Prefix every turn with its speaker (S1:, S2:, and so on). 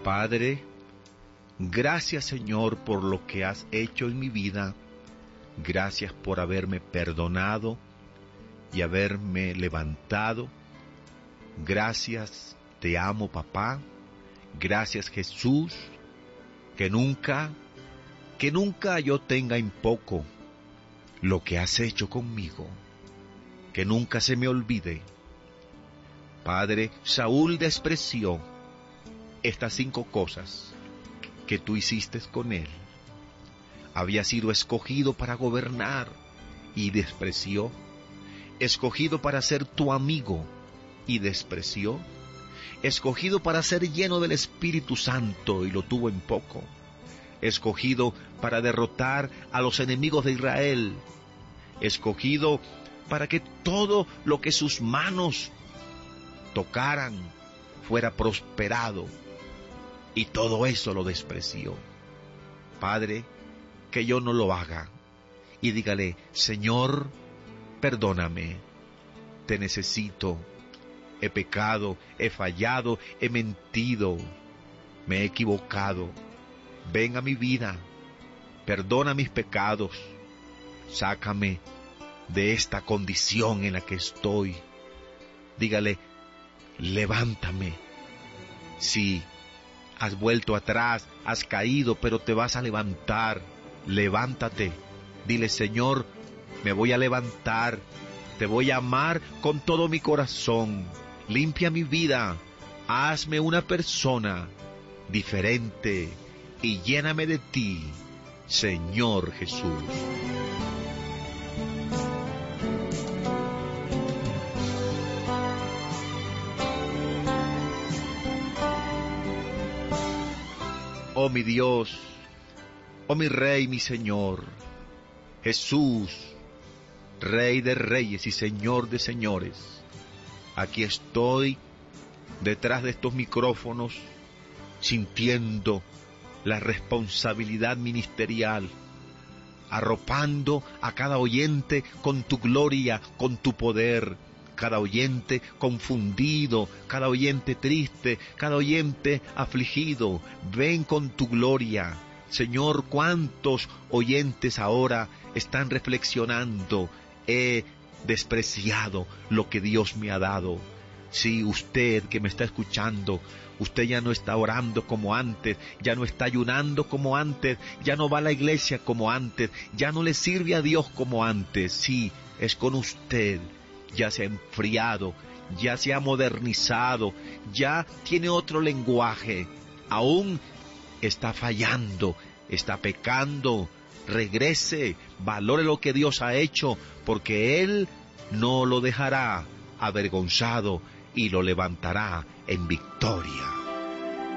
S1: Padre, gracias Señor por lo que has hecho en mi vida. Gracias por haberme perdonado y haberme levantado. Gracias, te amo papá. Gracias Jesús, que nunca yo tenga en poco lo que has hecho conmigo. Que nunca se me olvide. Padre, Saúl despreció estas 5 cosas que tú hiciste con él. Había sido escogido para gobernar y despreció. Escogido para ser tu amigo y despreció. Escogido para ser lleno del Espíritu Santo y lo tuvo en poco. Escogido para derrotar a los enemigos de Israel. Escogido para que todo lo que sus manos tocaran fuera prosperado, y todo eso lo despreció. Padre, que yo no lo haga, y dígale: Señor, perdóname, te necesito, he pecado, he fallado, he mentido, me he equivocado, ven a mi vida, perdona mis pecados, sácame de esta condición en la que estoy. Dígale: levántame. Sí, has vuelto atrás, has caído, pero te vas a levantar. Levántate. Dile: Señor, me voy a levantar. Te voy a amar con todo mi corazón. Limpia mi vida. Hazme una persona diferente y lléname de ti, Señor Jesús. Oh mi Dios, oh mi Rey, mi Señor, Jesús, Rey de reyes y Señor de señores, aquí estoy detrás de estos micrófonos, sintiendo la responsabilidad ministerial, arropando a cada oyente con tu gloria, con tu poder. Cada oyente confundido, cada oyente triste, cada oyente afligido, ven con tu gloria. Señor, ¿cuántos oyentes ahora están reflexionando? He despreciado lo que Dios me ha dado. Sí, usted que me está escuchando, usted ya no está orando como antes, ya no está ayunando como antes, ya no va a la iglesia como antes, ya no le sirve a Dios como antes. Sí, es con usted. Ya se ha enfriado, ya se ha modernizado, ya tiene otro lenguaje, aún está fallando, está pecando. Regrese, valore lo que Dios ha hecho, porque Él no lo dejará avergonzado y lo levantará en victoria.